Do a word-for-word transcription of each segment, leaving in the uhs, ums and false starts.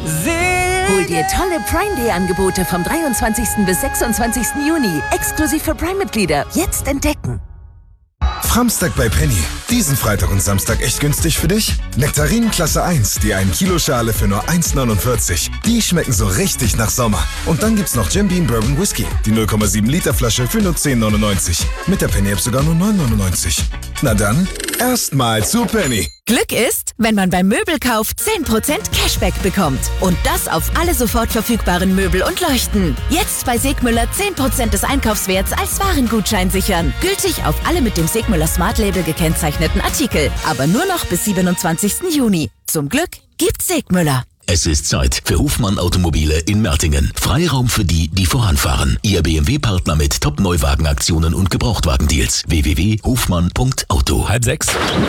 Hol dir tolle Prime Day Angebote vom dreiundzwanzigsten bis sechsundzwanzigsten Juni. Exklusiv für Prime-Mitglieder. Jetzt entdecken. Framstag bei Penny. Diesen Freitag und Samstag echt günstig für dich? Nektarinen Klasse eins, die ein Kilo Schale für nur eins neunundvierzig. Die schmecken so richtig nach Sommer. Und dann gibt's noch Jim Beam Bourbon Whisky. Die null Komma sieben Liter Flasche für nur zehn neunundneunzig. Mit der Penny App sogar nur neun neunundneunzig. Na dann, erstmal zu Penny. Glück ist, wenn man beim Möbelkauf zehn Prozent Cashback bekommt. Und das auf alle sofort verfügbaren Möbel und Leuchten. Jetzt bei Segmüller zehn Prozent des Einkaufswerts als Warengutschein sichern. Gültig auf alle mit dem Segmüller Smart Label gekennzeichneten Artikel. Aber nur noch bis siebenundzwanzigsten Juni. Zum Glück gibt's Segmüller. Es ist Zeit für Hofmann Automobile in Mertingen. Freiraum für die, die voranfahren. Ihr B M W-Partner mit Top-Neuwagenaktionen und Gebrauchtwagendeals. w w w punkt hofmann punkt auto. Halb sechs.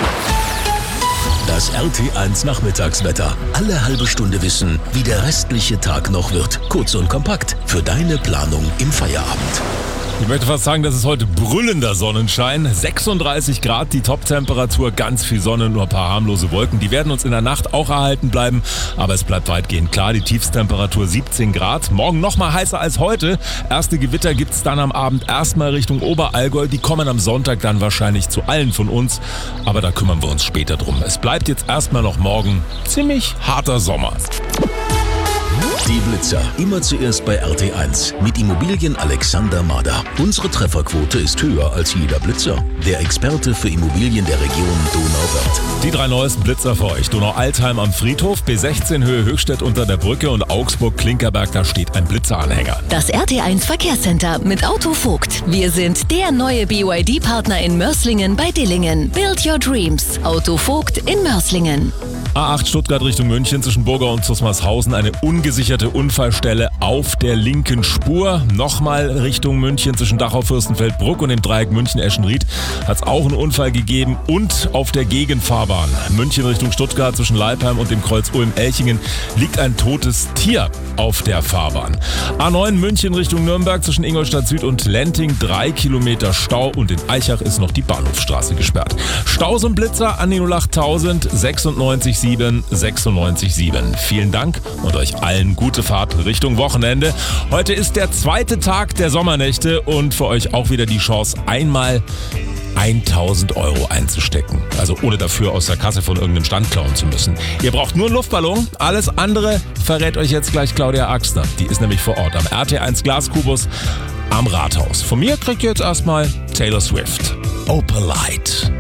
Das R T eins Nachmittagswetter. Alle halbe Stunde wissen, wie der restliche Tag noch wird. Kurz und kompakt für deine Planung im Feierabend. Ich möchte fast sagen, das ist heute brüllender Sonnenschein. sechsunddreißig Grad, die Top-Temperatur, ganz viel Sonne, nur ein paar harmlose Wolken. Die werden uns in der Nacht auch erhalten bleiben, aber es bleibt weitgehend klar. Die Tiefstemperatur siebzehn Grad. Morgen noch mal heißer als heute. Erste Gewitter gibt es dann am Abend erstmal Richtung Oberallgäu. Die kommen am Sonntag dann wahrscheinlich zu allen von uns, aber da kümmern wir uns später drum. Es bleibt jetzt erstmal noch morgen ziemlich harter Sommer. Die Blitzer, immer zuerst bei R T eins mit Immobilien Alexander Mader. Unsere Trefferquote ist höher als jeder Blitzer. Der Experte für Immobilien der Region Donauwörth. Die drei neuesten Blitzer für euch. Donau-Altheim am Friedhof, B sechzehn Höhe Höchstädt unter der Brücke und Augsburg-Klinkerberg, da steht ein Blitzeranhänger. Das R T eins Verkehrscenter mit Auto Vogt. Wir sind der neue B Y D-Partner in Mörs-Lingen bei Dillingen. Build your dreams. Auto Vogt in Mörs-Lingen. A acht Stuttgart Richtung München zwischen Burger und Zusmarshausen. Eine ungesicherte Unfallstelle auf der linken Spur. Nochmal Richtung München zwischen Dachau-Fürstenfeldbruck und dem Dreieck München-Eschenried hat es auch einen Unfall gegeben. Und auf der Gegenfahrbahn München Richtung Stuttgart zwischen Leipheim und dem Kreuz Ulm-Elchingen liegt ein totes Tier auf der Fahrbahn. A neun München Richtung Nürnberg zwischen Ingolstadt Süd und Lenting. Drei Kilometer Stau und in Eichach ist noch die Bahnhofstraße gesperrt. Staus und Blitzer an die null acht tausend sechsundneunzig sieben sechsundneunzig sieben. Vielen Dank und euch allen gute Fahrt Richtung Wochenende. Heute ist der zweite Tag der Sommernächte und für euch auch wieder die Chance, einmal tausend Euro einzustecken. Also ohne dafür aus der Kasse von irgendeinem Stand klauen zu müssen. Ihr braucht nur einen Luftballon. Alles andere verrät euch jetzt gleich Claudia Axner. Die ist nämlich vor Ort am R T eins Glaskubus am Rathaus. Von mir kriegt ihr jetzt erstmal Taylor Swift. Opalite.